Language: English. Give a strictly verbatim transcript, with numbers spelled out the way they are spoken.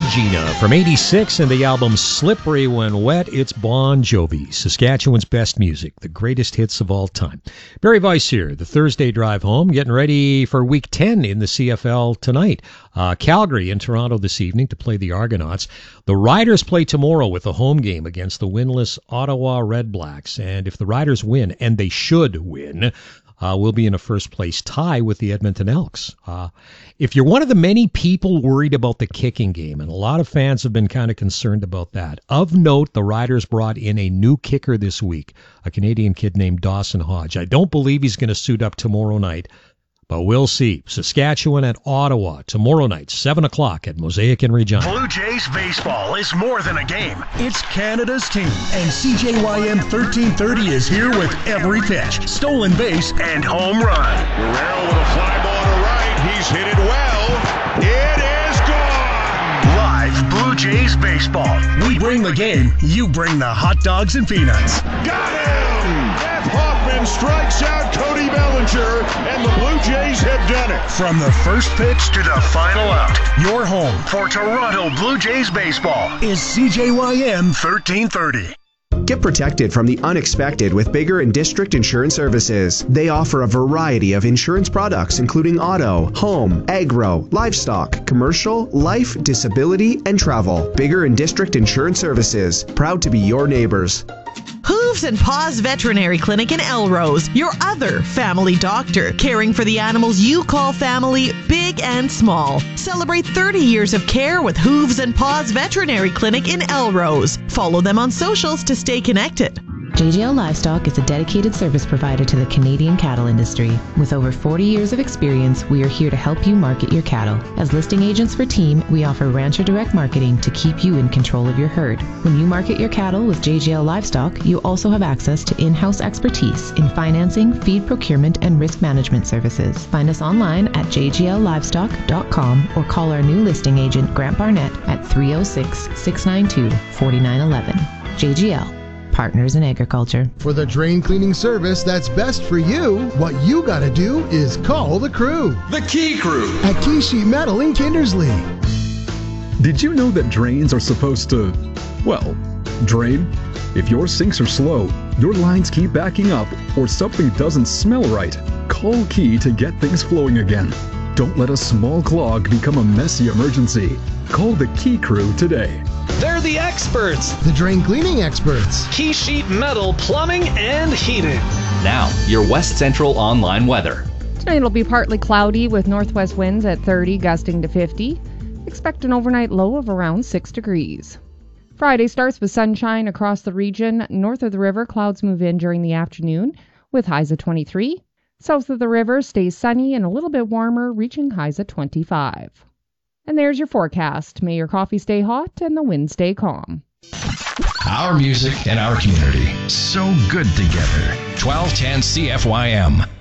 Regina from eighty-six and the album Slippery When Wet. It's Bon Jovi, Saskatchewan's best music, the greatest hits of all time. Barry Weiss here, the Thursday drive home, getting ready for week ten in the C F L tonight. Uh, Calgary in Toronto this evening to play the Argonauts. The Riders play tomorrow with a home game against the winless Ottawa Redblacks. And if the Riders win, and they should win, Uh, we'll be in a first-place tie with the Edmonton Elks. Uh, if you're one of the many people worried about the kicking game, and a lot of fans have been kind of concerned about that, of note, the Riders brought in a new kicker this week, a Canadian kid named Dawson Hodge. I don't believe he's going to suit up tomorrow night, but we'll see. Saskatchewan at Ottawa tomorrow night, seven o'clock at Mosaic in Regina. Blue Jays baseball is more than a game. It's Canada's team. And C J Y M thirteen thirty is here with every pitch, stolen base, and home run. Guerrero with a fly ball to right. He's hit it well. It is gone. Live Blue Jays baseball. We bring the game. You bring the hot dogs and peanuts. Got him! Jeff Hoffman strikes out Cody Bellinger, and the Blue Jays have done it. From the first pitch to the final out, your home for Toronto Blue Jays baseball is C J Y M thirteen thirty. Get protected from the unexpected with Bigger and District Insurance Services. They offer a variety of insurance products including auto, home, agro, livestock, commercial, life, disability, and travel. Bigger and District Insurance Services, proud to be your neighbors. Hooves and Paws Veterinary Clinic in Elrose, your other family doctor, caring for the animals you call family, big and small. Celebrate thirty years of care with Hooves and Paws Veterinary Clinic in Elrose. Follow them on socials to stay connected. J G L Livestock is a dedicated service provider to the Canadian cattle industry. With over forty years of experience, we are here to help you market your cattle. As listing agents for Team, we offer rancher direct marketing to keep you in control of your herd. When you market your cattle with J G L Livestock, you also have access to in-house expertise in financing, feed procurement, and risk management services. Find us online at j g l livestock dot com or call our new listing agent, Grant Barnett, at three oh six, six nine two, four nine one one. J G L. Partners in Agriculture. For the drain cleaning service that's best for you, what you gotta do is call the crew. The Key Crew at Key Sheet Metal in Kindersley. Did you know that drains are supposed to, well, drain? If your sinks are slow, your lines keep backing up, or something doesn't smell right, call Key to get things flowing again. Don't let a small clog become a messy emergency. Call the Key Crew today. They're the experts. The drain cleaning experts. Key Sheet Metal Plumbing and Heating. Now, your West Central online weather. Tonight it'll be partly cloudy with northwest winds at thirty, gusting to fifty. Expect an overnight low of around six degrees. Friday starts with sunshine across the region. North of the river, clouds move in during the afternoon with highs of twenty-three. South of the river stays sunny and a little bit warmer, reaching highs of twenty-five. And there's your forecast. May your coffee stay hot and the wind stay calm. Our music and our community. So good together. twelve ten C F Y M.